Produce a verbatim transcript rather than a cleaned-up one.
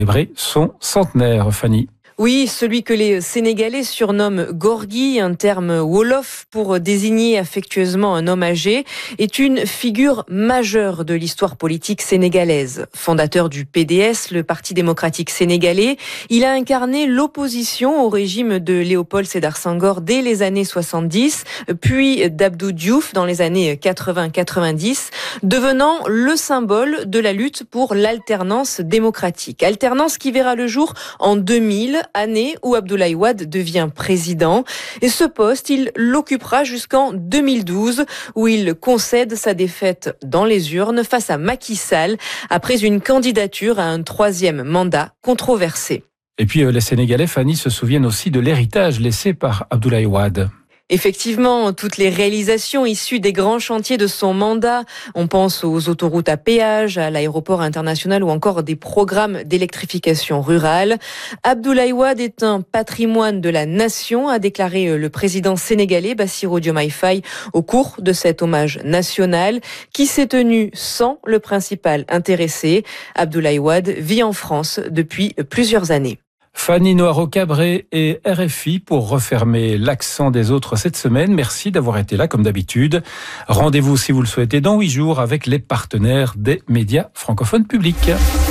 célébrer son centenaire, Fanny. Oui, celui que les Sénégalais surnomment Gorgui, un terme wolof pour désigner affectueusement un homme âgé, est une figure majeure de l'histoire politique sénégalaise. Fondateur du P D S, le Parti démocratique sénégalais, il a incarné l'opposition au régime de Léopold Sédar Senghor dès les années soixante-dix, puis d'Abdou Diouf dans les années quatre-vingts quatre-vingt-dix, devenant le symbole de la lutte pour l'alternance démocratique. Alternance qui verra le jour en deux mille, année où Abdoulaye Wade devient président. Et ce poste, il l'occupera jusqu'en deux mille douze, où il concède sa défaite dans les urnes face à Macky Sall, après une candidature à un troisième mandat controversé. Et puis les Sénégalais, Fanny, se souviennent aussi de l'héritage laissé par Abdoulaye Wade. Effectivement, toutes les réalisations issues des grands chantiers de son mandat, on pense aux autoroutes à péage, à l'aéroport international ou encore des programmes d'électrification rurale. Abdoulaye Wade est un patrimoine de la nation, a déclaré le président sénégalais Bassirou Diomaye Faye au cours de cet hommage national qui s'est tenu sans le principal intéressé. Abdoulaye Wade vit en France depuis plusieurs années. Fanny Noiro-Cabré et R F I pour refermer l'accent des autres cette semaine. Merci d'avoir été là comme d'habitude. Rendez-vous si vous le souhaitez dans huit jours avec les partenaires des médias francophones publics.